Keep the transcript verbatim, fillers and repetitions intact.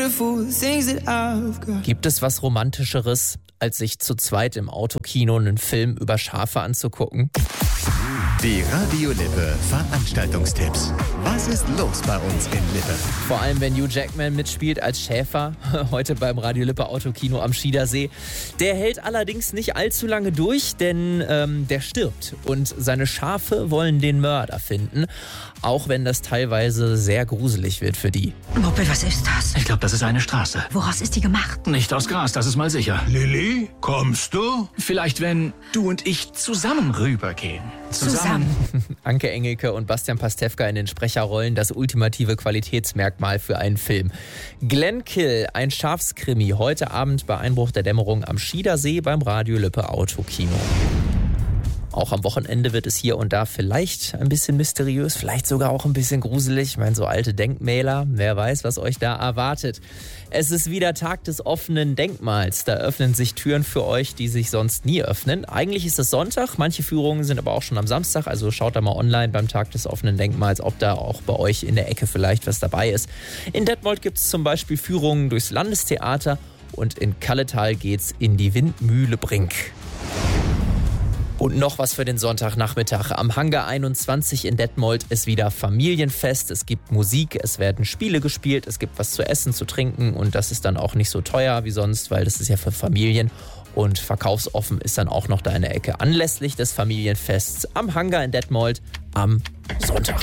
Gibt es was Romantischeres, als sich zu zweit im Autokino einen Film über Schafe anzugucken? Die Radio Lippe Veranstaltungstipps. Was ist los bei uns in Lippe? Vor allem, wenn Hugh Jackman mitspielt als Schäfer, heute beim Radio Lippe Autokino am Schiedersee. Der hält allerdings nicht allzu lange durch, denn ähm, der stirbt. Und seine Schafe wollen den Mörder finden, auch wenn das teilweise sehr gruselig wird für die. Moppe, was ist das? Ich glaube, das ist eine Straße. Woraus ist die gemacht? Nicht aus Gras, das ist mal sicher. Lilly, kommst du? Vielleicht, wenn du und ich zusammen rübergehen. Zusammen. Anke Engelke und Bastian Pastewka in den Sprecherrollen, das ultimative Qualitätsmerkmal für einen Film. Glenn Kill, ein Schafskrimi, heute Abend bei Einbruch der Dämmerung am Schiedersee beim Radio Lippe Autokino. Auch am Wochenende wird es hier und da vielleicht ein bisschen mysteriös, vielleicht sogar auch ein bisschen gruselig. Ich meine, so alte Denkmäler, wer weiß, was euch da erwartet. Es ist wieder Tag des offenen Denkmals. Da öffnen sich Türen für euch, die sich sonst nie öffnen. Eigentlich ist es Sonntag, manche Führungen sind aber auch schon am Samstag. Also schaut da mal online beim Tag des offenen Denkmals, ob da auch bei euch in der Ecke vielleicht was dabei ist. In Detmold gibt es zum Beispiel Führungen durchs Landestheater und in Kalletal geht's in die Windmühle Brink. Und noch was für den Sonntagnachmittag. Am Hangar einundzwanzig in Detmold ist wieder Familienfest. Es gibt Musik, es werden Spiele gespielt, es gibt was zu essen, zu trinken und das ist dann auch nicht so teuer wie sonst, weil das ist ja für Familien. Und verkaufsoffen ist dann auch noch da in der Ecke anlässlich des Familienfests am Hangar in Detmold am Sonntag.